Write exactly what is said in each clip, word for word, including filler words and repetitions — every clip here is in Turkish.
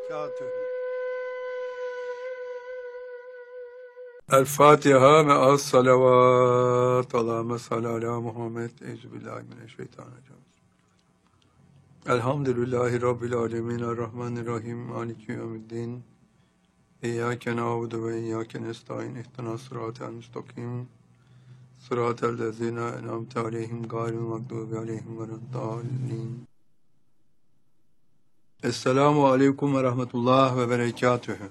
berekatühü. El Fatiha ve as salavat. Allahümme salli ala Muhammed. Euzubillahimineşşeytanirracim. Elhamdülillahi Rabbil alemin. Errahmanirrahim. Maliki yevmiddin. İyyâke na'budu ve iyyâke nestaîn. İhdinas sıratel müstakim. Sıratel lezîne en'amte aleyhim gâyril mağdûbi aleyhim veleddâllîn. Esselamu aleyküm ve rahmetullah ve berekatühü.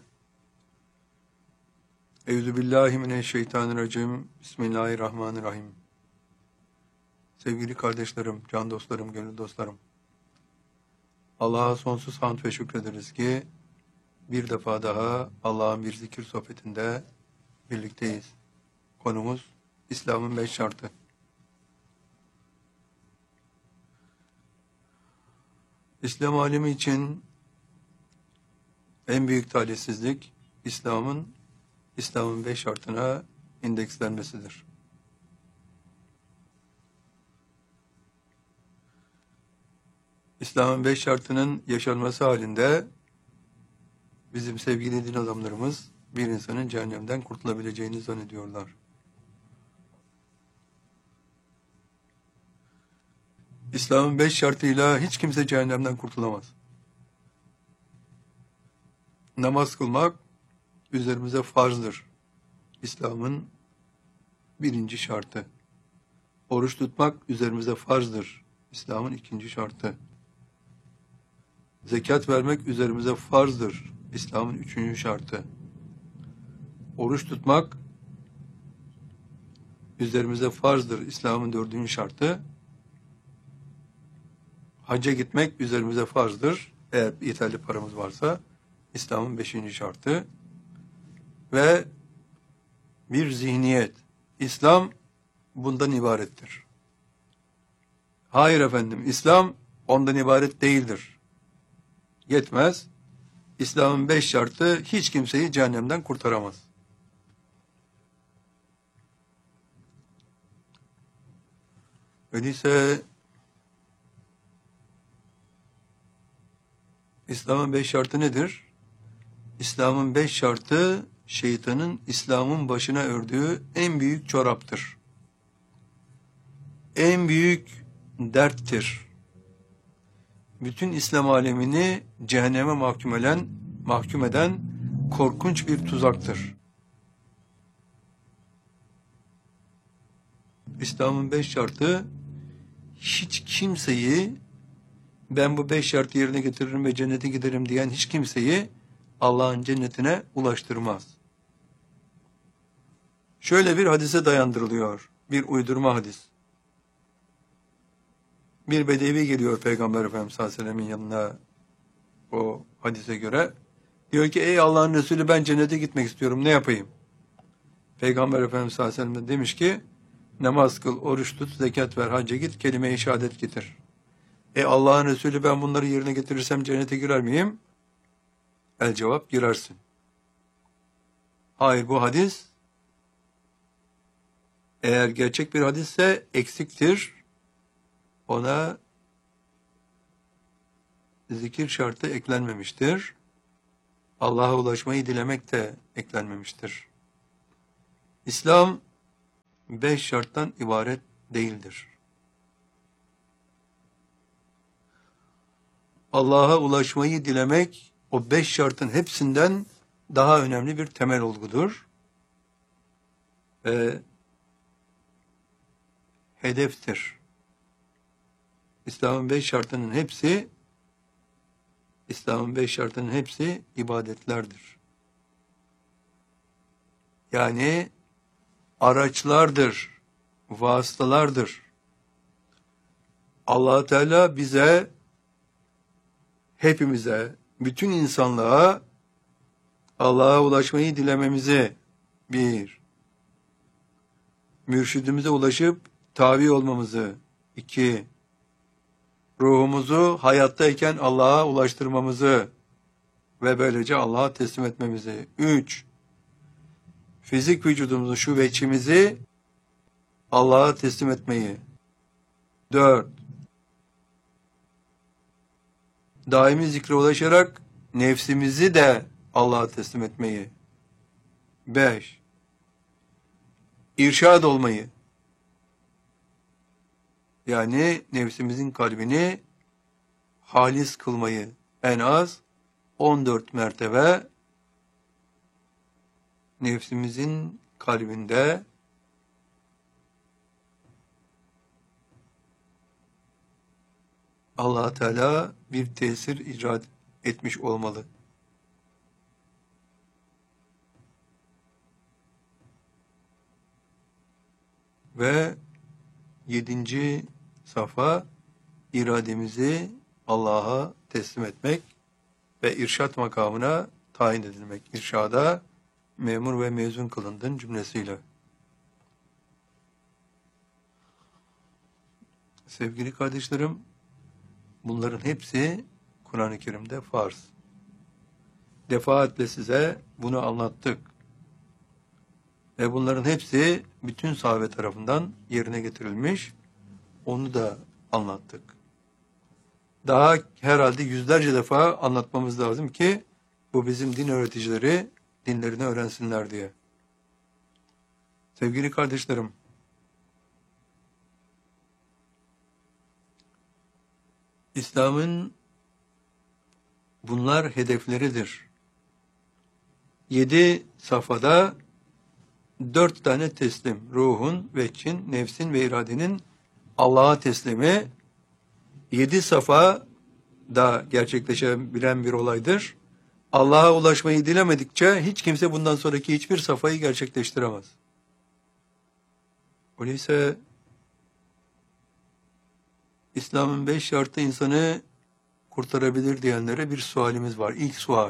Euzubillahimineşşeytanirracim. Bismillahirrahmanirrahim. Sevgili kardeşlerim, can dostlarım, gönül dostlarım. Allah'a sonsuz hamd ve şükrederiz ki bir defa daha Allah'ın bir zikir sohbetinde birlikteyiz. Konumuz İslam'ın beş şartı. İslam alemi için en büyük talihsizlik İslam'ın İslam'ın beş şartına indekslenmesidir. İslam'ın beş şartının yaşanması halinde bizim sevgili din adamlarımız bir insanın cehennemden kurtulabileceğini zannediyorlar. İslam'ın beş şartıyla hiç kimse cehennemden kurtulamaz. Namaz kılmak üzerimize farzdır. İslam'ın birinci şartı. Oruç tutmak üzerimize farzdır. İslam'ın ikinci şartı. Zekat vermek üzerimize farzdır. İslam'ın üçüncü şartı. Oruç tutmak üzerimize farzdır. İslam'ın dördüncü şartı. Hacca gitmek üzerimize farzdır. Eğer yeterli paramız varsa. İslam'ın beşinci şartı. Ve bir zihniyet. İslam bundan ibarettir. Hayır efendim, İslam ondan ibaret değildir. Yetmez. İslam'ın beş şartı hiç kimseyi cehennemden kurtaramaz. Öyleyse İslam'ın beş şartı nedir? İslam'ın beş şartı şeytanın İslam'ın başına ördüğü en büyük çoraptır. En büyük derttir. Bütün İslam alemini cehenneme mahkum eden, mahkum eden korkunç bir tuzaktır. İslam'ın beş şartı hiç kimseyi ben bu beş şartı yerine getiririm ve cennete giderim diyen hiç kimseyi Allah'ın cennetine ulaştırmaz. Şöyle bir hadise dayandırılıyor. Bir uydurma hadis. Bir bedevi geliyor Peygamber Efendimiz sallallahu aleyhi ve sellem'in yanına o hadise göre. Diyor ki ey Allah'ın Resulü ben cennete gitmek istiyorum ne yapayım? Peygamber Efendimiz sallallahu aleyhi ve sellem de demiş ki namaz kıl, oruç tut, zekat ver, hacca git, kelime-i şehadet getir. E Allah'ın Resulü ben bunları yerine getirirsem cennete girer miyim? El cevap girersin. Hayır bu hadis eğer gerçek bir hadisse eksiktir. Ona zikir şartı eklenmemiştir. Allah'a ulaşmayı dilemek de eklenmemiştir. İslam beş şarttan ibaret değildir. Allah'a ulaşmayı dilemek o beş şartın hepsinden daha önemli bir temel olgudur. Ve hedeftir. İslam'ın beş şartının hepsi İslam'ın beş şartının hepsi ibadetlerdir. Yani araçlardır, vasıtalardır. Allah Teala bize, hepimize, bütün insanlığa Allah'a ulaşmayı dilememizi bir, mürşidimize ulaşıp tabi olmamızı iki, ruhumuzu hayattayken Allah'a ulaştırmamızı ve böylece Allah'a teslim etmemizi. Üç, fizik vücudumuzu, şu veçimizi Allah'a teslim etmeyi. Dört, daimi zikre ulaşarak nefsimizi de Allah'a teslim etmeyi. Beş, irşad olmayı. Yani nefsimizin kalbini halis kılmayı. En az on dört mertebe nefsimizin kalbinde Allah Teala bir tesir icra etmiş olmalı. Ve yedinci safa irademizi Allah'a teslim etmek ve irşat makamına tayin edilmek. İrşada memur ve mezun kılındın cümlesiyle. Sevgili kardeşlerim, bunların hepsi Kur'an-ı Kerim'de farz. Defaatle size bunu anlattık. Ve bunların hepsi bütün sahabe tarafından yerine getirilmiş. Onu da anlattık. Daha herhalde yüzlerce defa anlatmamız lazım ki bu bizim din öğreticileri dinlerini öğrensinler diye. Sevgili kardeşlerim, İslam'ın bunlar hedefleridir. Yedi safhada dört tane teslim, ruhun, veçin, nefsin ve iradenin Allah'a teslimi, yedi safa da gerçekleşebilen bir olaydır. Allah'a ulaşmayı dilemedikçe hiç kimse bundan sonraki hiçbir safhayı gerçekleştiremez. Öyleyse İslam'ın beş şartı insanı kurtarabilir diyenlere bir sualimiz var. İlk sual.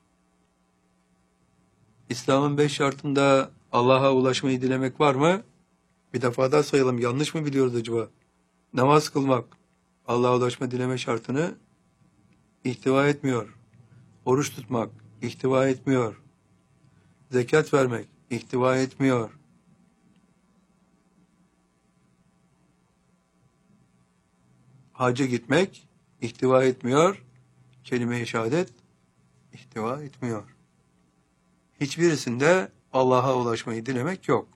İslam'ın beş şartında Allah'a ulaşmayı dilemek var mı? Bir defa daha sayalım. Yanlış mı biliyoruz acaba? Namaz kılmak Allah'a ulaşma dileme şartını ihtiva etmiyor. Oruç tutmak ihtiva etmiyor. Zekat vermek ihtiva etmiyor. Hacca gitmek ihtiva etmiyor. Kelime-i şehadet ihtiva etmiyor. Hiçbirisinde Allah'a ulaşmayı dilemek yok.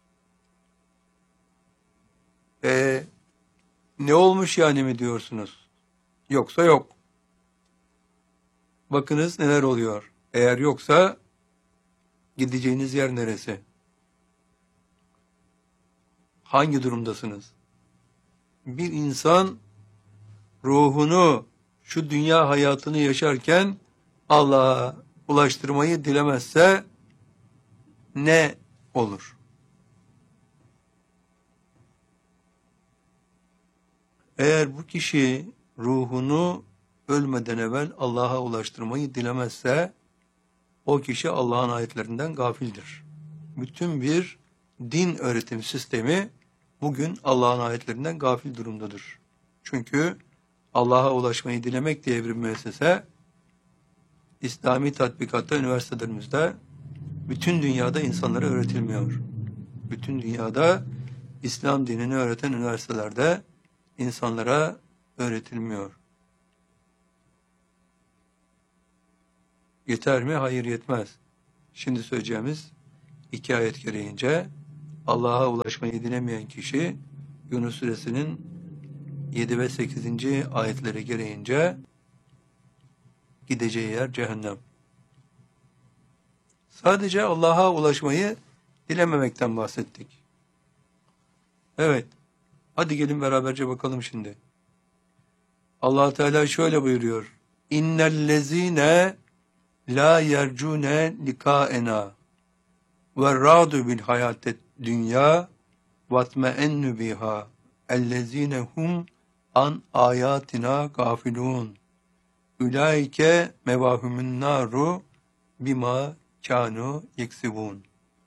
E, ne olmuş yani mi diyorsunuz? Yoksa yok. Bakınız neler oluyor. Eğer yoksa gideceğiniz yer neresi? Hangi durumdasınız? Bir insan ruhunu, şu dünya hayatını yaşarken Allah'a ulaştırmayı dilemezse ne olur? Eğer bu kişi ruhunu ölmeden evvel Allah'a ulaştırmayı dilemezse o kişi Allah'ın ayetlerinden gafildir. Bütün bir din öğretim sistemi bugün Allah'ın ayetlerinden gafil durumdadır. Çünkü Allah'a ulaşmayı dilemek diye bir müessese İslami tatbikatta üniversitelerimizde bütün dünyada insanlara öğretilmiyor. Bütün dünyada İslam dinini öğreten üniversitelerde insanlara öğretilmiyor. Yeter mi? Hayır, yetmez. Şimdi söyleyeceğimiz iki ayet gereğince Allah'a ulaşmayı dilemeyen kişi Yunus Suresinin yedi ve sekizinci ayetleri gereğince gideceği yer cehennem. Sadece Allah'a ulaşmayı dilememekten bahsettik. Evet. Hadi gelin beraberce bakalım şimdi. Allah Teala şöyle buyuruyor. İnnellezîne la yercûne likâena ve râdu bil hayâtet dünya vatme'ennu biha ellezîne hum an ayatina gafilûn. Ulaike mevahumun naru bima kanu yeksibun.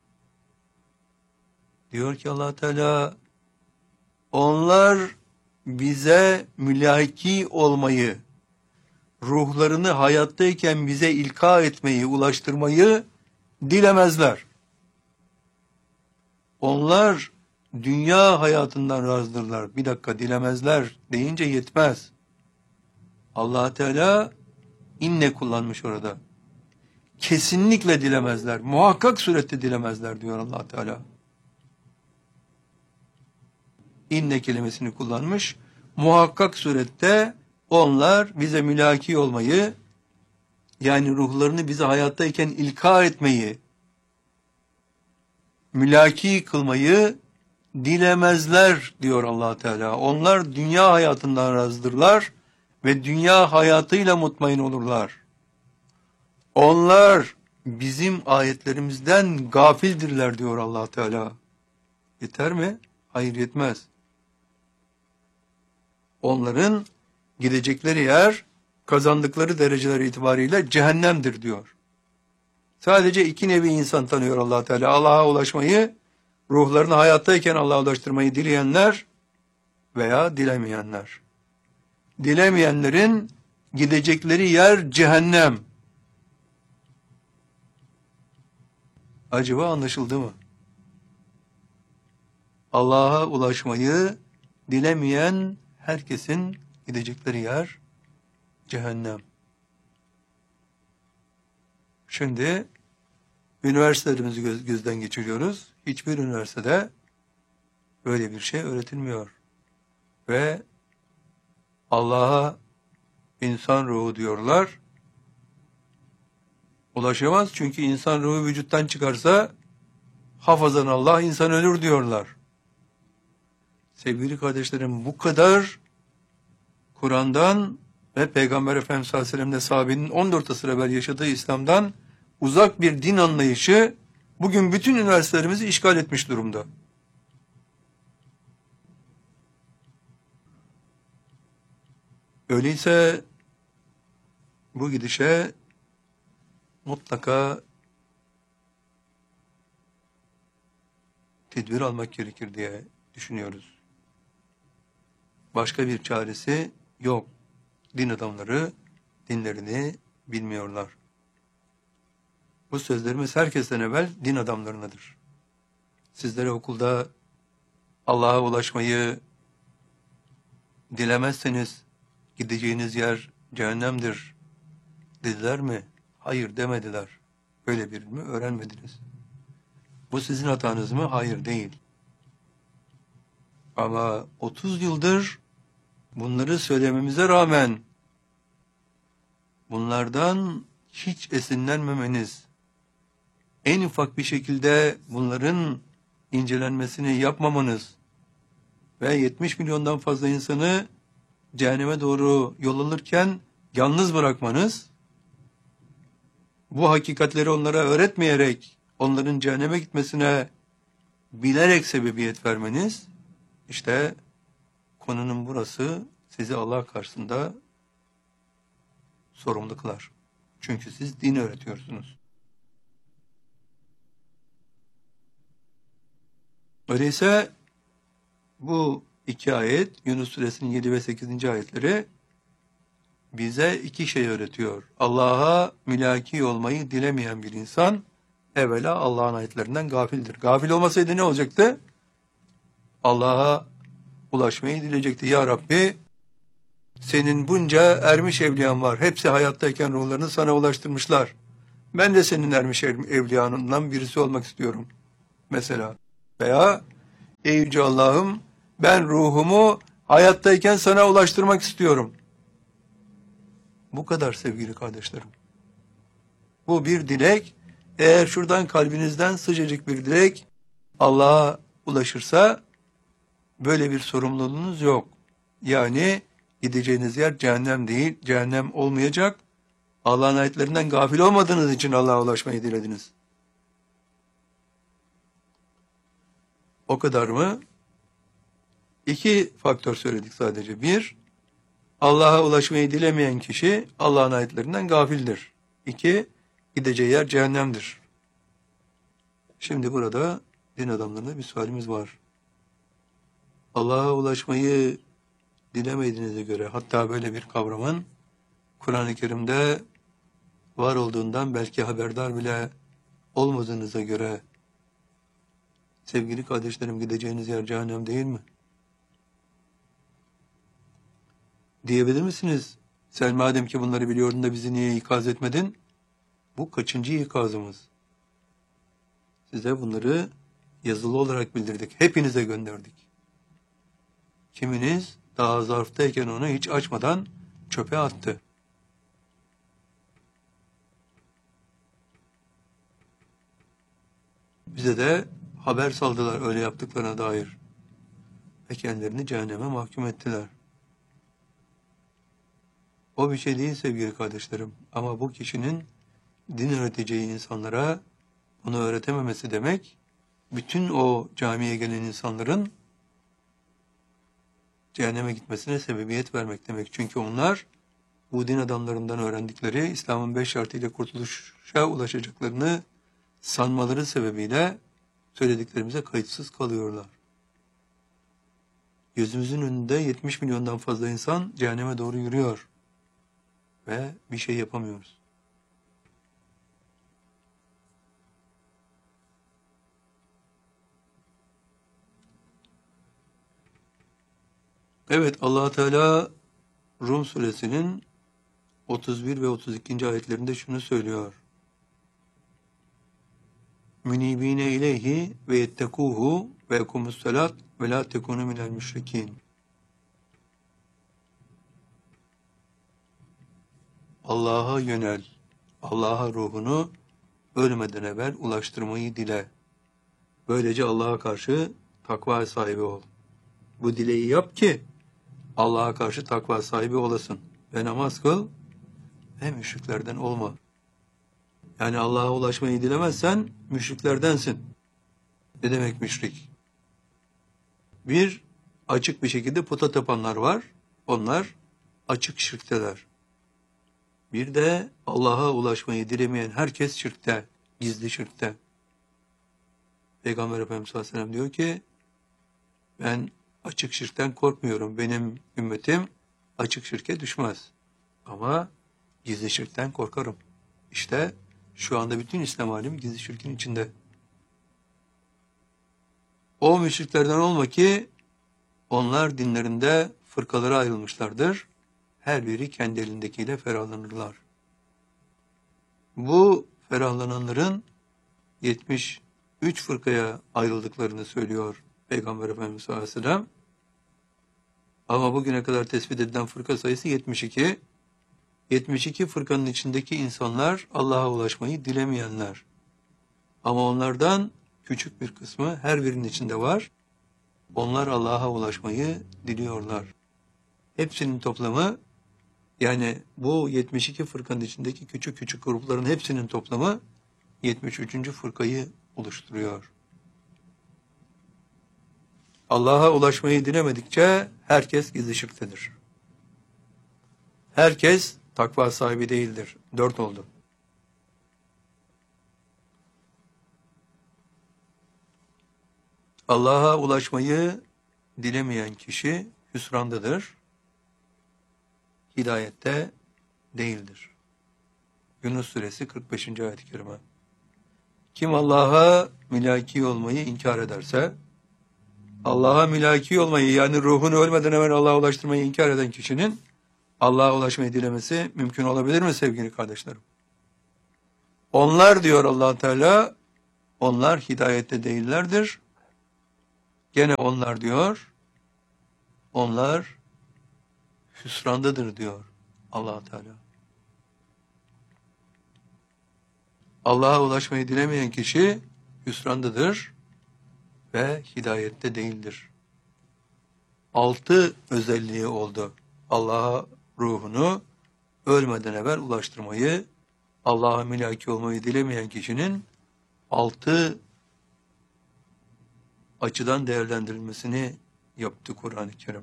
Diyor ki Allah Teala, onlar bize mülaki olmayı, ruhlarını hayattayken bize ilka etmeyi, ulaştırmayı dilemezler. Onlar dünya hayatından razdırlar. Bir dakika, dilemezler deyince yetmez. Allah Teala İnne kullanmış orada. Kesinlikle dilemezler. Muhakkak surette dilemezler diyor Allah Teala. İnne kelimesini kullanmış. Muhakkak surette onlar bize mülaki olmayı, yani ruhlarını bize hayattayken ilka etmeyi, mülaki kılmayı dilemezler diyor Allah Teala. Onlar dünya hayatından razıdırlar ve dünya hayatıyla mutmain olurlar. Onlar bizim ayetlerimizden gafildirler diyor Allah Teala. Yeter mi? Hayır, yetmez. Onların gidecekleri yer, kazandıkları dereceler itibariyle cehennemdir diyor. Sadece iki nevi insan tanıyor Allah Teala. Allah'a ulaşmayı, ruhlarını hayattayken Allah'a ulaştırmayı dileyenler veya dilemeyenler. Dilemeyenlerin gidecekleri yer cehennem. Acaba anlaşıldı mı? Allah'a ulaşmayı dilemeyen herkesin gidecekleri yer cehennem. Şimdi üniversitelerimizi göz, gözden geçiriyoruz. Hiçbir üniversitede böyle bir şey öğretilmiyor. Ve Allah'a insan ruhu diyorlar. Ulaşamaz, çünkü insan ruhu vücuttan çıkarsa hafazan Allah, insan ölür diyorlar. Sevgili kardeşlerim, bu kadar Kur'an'dan ve Peygamber Efendimiz sallallahu aleyhi ve sellem'de sahabenin on dört asır evvel yaşadığı İslam'dan uzak bir din anlayışı bugün bütün üniversitelerimizi işgal etmiş durumda. Öyleyse bu gidişe mutlaka tedbir almak gerekir diye düşünüyoruz. Başka bir çaresi yok. Din adamları dinlerini bilmiyorlar. Bu sözlerimiz herkesten evvel din adamlarınadır. Sizlere okulda Allah'a ulaşmayı dilemezseniz gideceğiniz yer cehennemdir dediler mi? Hayır demediler. Böyle bir ilmi öğrenmediniz. Bu sizin hatanız mı? Hayır, değil. Ama otuz yıldır bunları söylememize rağmen bunlardan hiç esinlenmemeniz, en ufak bir şekilde bunların incelenmesini yapmamanız ve yetmiş milyondan fazla insanı cehenneme doğru yol alırken yalnız bırakmanız, bu hakikatleri onlara öğretmeyerek onların cehenneme gitmesine bilerek sebebiyet vermeniz, işte konunun burası sizi Allah karşısında sorumlu kılar. Çünkü siz din öğretiyorsunuz. Öyleyse bu iki ayet, Yunus Suresinin yedi ve sekizinci ayetleri bize iki şey öğretiyor. Allah'a mülaki olmayı dilemeyen bir insan evvela Allah'ın ayetlerinden gafildir. Gafil olmasaydı ne olacaktı? Allah'a ulaşmayı dileyecekti. Ya Rabbi, senin bunca ermiş evliyan var. Hepsi hayattayken ruhlarını sana ulaştırmışlar. Ben de senin ermiş evliyanından birisi olmak istiyorum. Mesela. Veya ey yüce Allah'ım, ben ruhumu hayattayken sana ulaştırmak istiyorum. Bu kadar sevgili kardeşlerim. Bu bir dilek. Eğer şuradan kalbinizden sıcacık bir dilek Allah'a ulaşırsa böyle bir sorumluluğunuz yok. Yani gideceğiniz yer cehennem değil, cehennem olmayacak. Allah'ın ayetlerinden gafil olmadığınız için Allah'a ulaşmayı dilediniz. O kadar mı? İki faktör söyledik sadece. Bir, Allah'a ulaşmayı dilemeyen kişi Allah'ın ayetlerinden gafildir. İki, gideceği yer cehennemdir. Şimdi burada din adamlarına bir sualimiz var. Allah'a ulaşmayı dilemediğinize göre, hatta böyle bir kavramın Kur'an-ı Kerim'de var olduğundan belki haberdar bile olmadığınıza göre, sevgili kardeşlerim, gideceğiniz yer cehennem değil mi? Diyebilir misiniz? Sen madem ki bunları biliyordun da bizi niye ikaz etmedin? Bu kaçıncı ikazımız? Size bunları yazılı olarak bildirdik. Hepinize gönderdik. Kiminiz daha zarftayken onu hiç açmadan çöpe attı. Bize de haber saldılar öyle yaptıklarına dair. Ve kendilerini cehenneme mahkum ettiler. O bir şey değil sevgili kardeşlerim. Ama bu kişinin din öğreteceği insanlara bunu öğretememesi demek, bütün o camiye gelen insanların cehenneme gitmesine sebebiyet vermek demek. Çünkü onlar bu din adamlarından öğrendikleri İslam'ın beş şartıyla kurtuluşa ulaşacaklarını sanmaları sebebiyle söylediklerimize kayıtsız kalıyorlar. Gözümüzün önünde yetmiş milyondan fazla insan cehenneme doğru yürüyor ve bir şey yapamıyoruz. Evet, Allah Teala Rum suresinin otuz bir ve otuz ikinci ayetlerinde şunu söylüyor. Münibine ileyhi ve yettekuhu ve ekumussalat ve la tekunu minel müşrikin. Allah'a yönel, Allah'a ruhunu ölmeden evvel ulaştırmayı dile. Böylece Allah'a karşı takva sahibi ol. Bu dileği yap ki Allah'a karşı takva sahibi olasın. Ve namaz kıl ve müşriklerden olma. Yani Allah'a ulaşmayı dilemezsen müşriklerdensin. Ne demek müşrik? Bir, açık bir şekilde puta tapanlar var. Onlar açık şirkteler. Bir de Allah'a ulaşmayı dilemeyen herkes şirkte, gizli şirkte. Peygamber Efendimiz sallallahu aleyhi ve sellem diyor ki, ben açık şirkten korkmuyorum. Benim ümmetim açık şirke düşmez. Ama gizli şirkten korkarım. İşte şu anda bütün İslam alemi gizli şirkin içinde. O müşriklerden olma ki onlar dinlerinde fırkalara ayrılmışlardır. Her biri kendi elindekiyle ferahlanırlar. Bu ferahlananların yetmiş üç fırkaya ayrıldıklarını söylüyor Peygamber Efendimiz sallallahu aleyhi ve sellem. Ama bugüne kadar tespit edilen fırka sayısı yetmiş iki. yetmiş iki fırkanın içindeki insanlar Allah'a ulaşmayı dilemeyenler. Ama onlardan küçük bir kısmı her birinin içinde var. Onlar Allah'a ulaşmayı diliyorlar. Hepsinin toplamı, yani bu yetmiş iki fırkanın içindeki küçük küçük grupların hepsinin toplamı yetmiş üçüncü fırkayı oluşturuyor. Allah'a ulaşmayı dilemedikçe herkes gizli şirktedir. Herkes takva sahibi değildir. Dört oldu. Allah'a ulaşmayı dilemeyen kişi hüsrandadır. Hidayette değildir. Yunus suresi kırk beşinci ayet-i kerime. Kim Allah'a mülaki olmayı inkar ederse, Allah'a mülaki olmayı, yani ruhunu ölmeden hemen Allah'a ulaştırmayı inkar eden kişinin Allah'a ulaşmayı dilemesi mümkün olabilir mi sevgili kardeşlerim? Onlar diyor Allah Teala, onlar hidayette değillerdir. Gene onlar diyor, onlar hüsrandadır diyor Allah Teala. Allah'a ulaşmayı dilemeyen kişi hüsrandadır ve hidayette değildir. Altı özelliği oldu. Allah'a ruhunu ölmeden evvel ulaştırmayı, Allah'a mülaki olmayı dilemeyen kişinin altı açıdan değerlendirilmesini yaptı Kur'an-ı Kerim.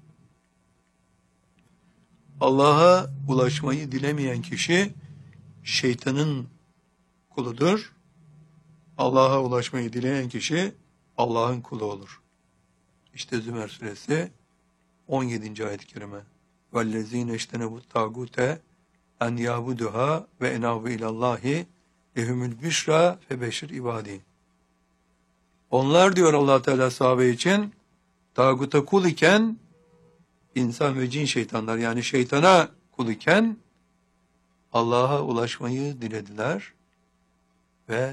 Allah'a ulaşmayı dilemeyen kişi şeytanın kuludur. Allah'a ulaşmayı dileyen kişi Allah'ın kulu olur. İşte Zümer suresi on yedinci ayet-i kerime. وَالَّذ۪ينَ اِشْتَنَبُوا التَّاغُوتَ اَنْ يَعْبُدُهَا وَاَنَابُوا اِلَى اللّٰهِ لَهُمُ الْبُشْرَى فَبَشِّرْ ibadi. Onlar diyor Allah Teala sahabe için, tağuta kul iken insan ve cin şeytanlar, yani şeytana kul iken Allah'a ulaşmayı dilediler ve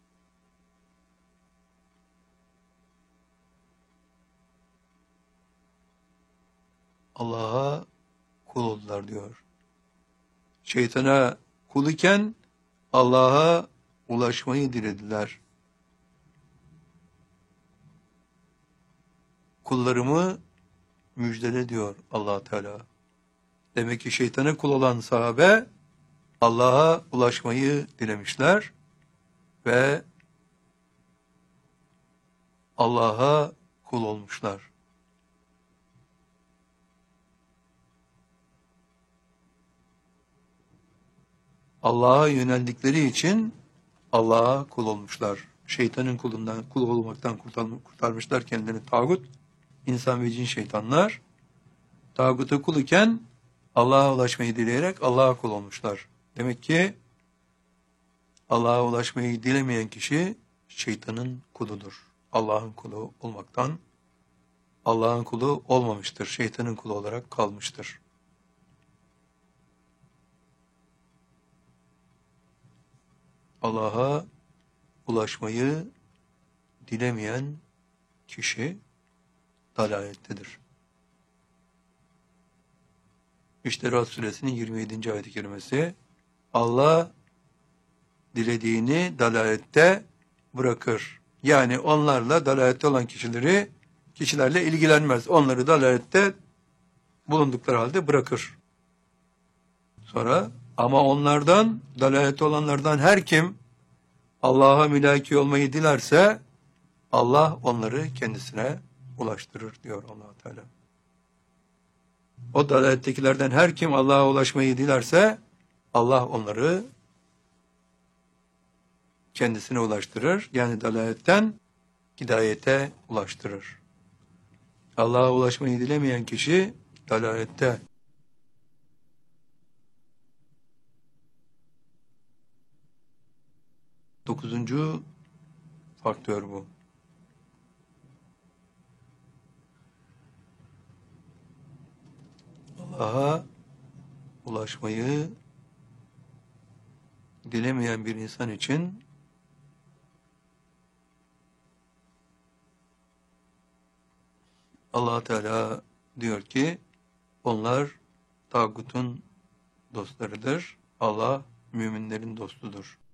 Allah'a kul oldular diyor. Şeytana kul iken Allah'a ulaşmayı dilediler. Kullarımı müjdele diyor Allah Teala. Demek ki şeytana kul olan sahabe Allah'a ulaşmayı dilemişler ve Allah'a kul olmuşlar. Allah'a yöneldikleri için Allah'a kul olmuşlar. Şeytanın kulundan, kul olmaktan kurtarmışlar kendilerini tağut, insan ve cin şeytanlar. Tağuta kul iken Allah'a ulaşmayı dileyerek Allah'a kul olmuşlar. Demek ki Allah'a ulaşmayı dilemeyen kişi şeytanın kuludur. Allah'ın kulu olmaktan Allah'ın kulu olmamıştır. Şeytanın kulu olarak kalmıştır. Allah'a ulaşmayı dilemeyen kişi dalalettedir. İşte Rad suresinin yirmi yedinci ayet-i kerimesi, Allah dilediğini dalalette bırakır. Yani onlarla dalalette olan kişileri, kişilerle ilgilenmez. Onları dalalette bulundukları halde bırakır. Sonra ama onlardan, dalalette olanlardan her kim Allah'a mülaki olmayı dilerse Allah onları kendisine ulaştırır diyor Allah Teala. O dalalettekilerden her kim Allah'a ulaşmayı dilerse Allah onları kendisine ulaştırır. Yani dalaletten hidayete ulaştırır. Allah'a ulaşmayı dilemeyen kişi dalalette. Dokuzuncu faktör bu. Allah'a ulaşmayı dilemeyen bir insan için Allah Teala diyor ki onlar tağutun dostlarıdır. Allah müminlerin dostudur.